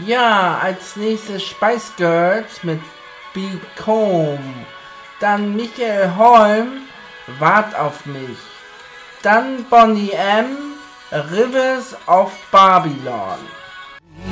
Ja, als nächstes Spice Girls mit Beat Comb. Dann Michael Holm, Wart auf mich. Dann Boney M, Rivers of Babylon.